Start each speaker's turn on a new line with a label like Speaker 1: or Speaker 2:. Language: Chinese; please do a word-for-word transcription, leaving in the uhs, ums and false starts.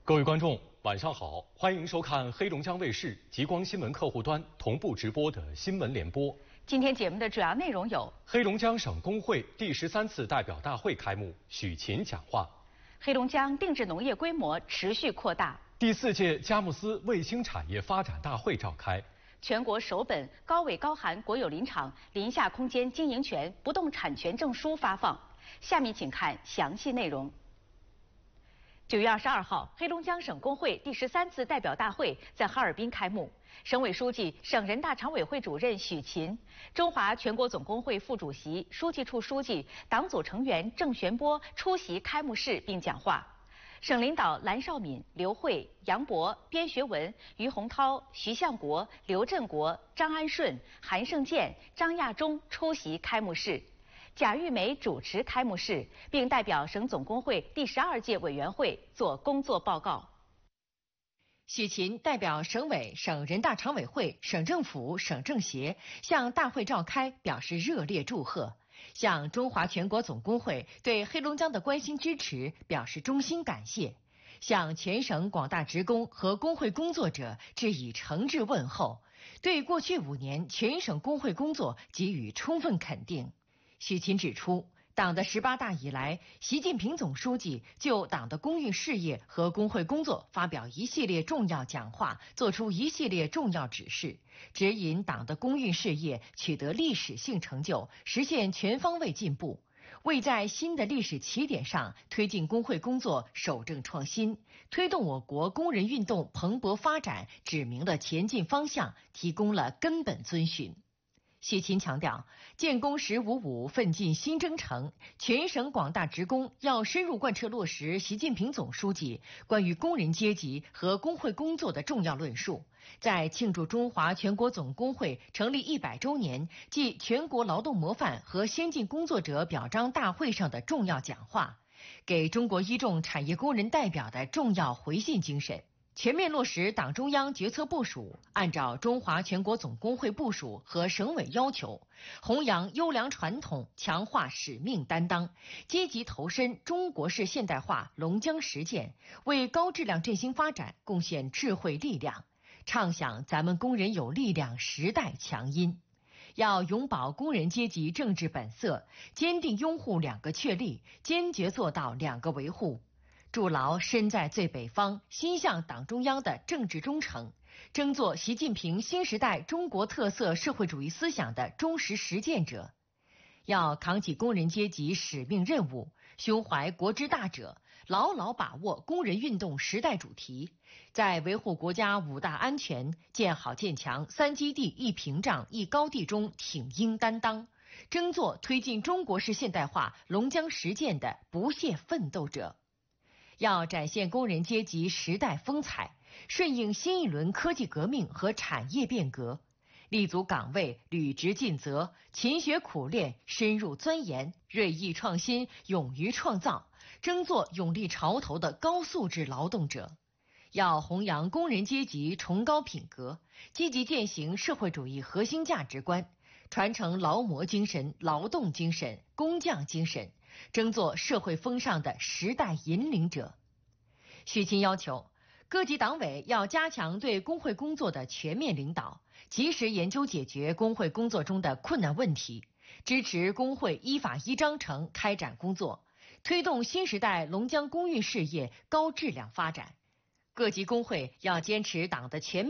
Speaker 1: 各位观众，晚上好，欢迎收看黑龙江卫视极光新闻客户端同步直播的新闻联播。
Speaker 2: 今天节目的主要内容有：
Speaker 1: 黑龙江省工会第十三次代表大会开幕，许勤讲话；
Speaker 2: 黑龙江定制农业规模持续扩大；
Speaker 1: 第四届佳木斯卫星产业发展大会召开；
Speaker 2: 全国首本高纬高寒国有林场林下空间经营权不动产权证书发放。下面请看详细内容。九月二十二号，黑龙江省工会第十三次代表大会在哈尔滨开幕。省委书记、省人大常委会主任许勤，中华全国总工会副主席、书记处书记、党组成员郑玄波出席开幕式并讲话。省领导蓝绍敏、刘慧、杨博、边学文、于洪涛、徐向国、刘振国、张安顺、韩胜建、张亚中出席开幕式。贾玉梅主持开幕式，并代表省总工会第十二届委员会作工作报告。
Speaker 3: 许勤代表省委、省人大常委会、省政府、省政协向大会召开表示热烈祝贺，向中华全国总工会对黑龙江的关心支持表示衷心感谢，向全省广大职工和工会工作者致以诚挚问候，对过去五年全省工会工作给予充分肯定。许勤指出，党的十八大以来，习近平总书记就党的工运事业和工会工作发表一系列重要讲话，作出一系列重要指示，指引党的工运事业取得历史性成就，实现全方位进步，为在新的历史起点上推进工会工作守正创新，推动我国工人运动蓬勃发展指明了前进方向，提供了根本遵循。许勤强调，建工十五五奋进新征程，全省广大职工要深入贯彻落实习近平总书记关于工人阶级和工会工作的重要论述，在庆祝中华全国总工会成立一百周年暨全国劳动模范和先进工作者表彰大会上的重要讲话，给中国一众产业工人代表的重要回信精神。全面落实党中央决策部署，按照中华全国总工会部署和省委要求，弘扬优良传统，强化使命担当，积极投身中国式现代化龙江实践，为高质量振兴发展贡献智慧力量，唱响咱们工人有力量时代强音。要永葆工人阶级政治本色，坚定拥护两个确立，坚决做到两个维护。筑牢身在最北方、心向党中央的政治忠诚，争做习近平新时代中国特色社会主义思想的忠实实践者。要扛起工人阶级使命任务，胸怀国之大者，牢牢把握工人运动时代主题，在维护国家五大安全、建好建强三基地一屏障一高地中挺膺担当，争做推进中国式现代化龙江实践的不懈奋斗者。要展现工人阶级时代风采，顺应新一轮科技革命和产业变革，立足岗位，履职尽责，勤学苦练，深入钻研，锐意创新，勇于创造，争做勇立潮头的高素质劳动者。要弘扬工人阶级崇高品格，积极践行社会主义核心价值观，传承劳模精神、劳动精神、工匠精神，争做社会风尚的时代引领者。许勤要求，各级党委要加强对工会工作的全面领导，及时研究解决工会工作中的困难问题，支持工会依法依章程开展工作，推动新时代龙江工运事业高质量发展。各级工会要坚持党的全面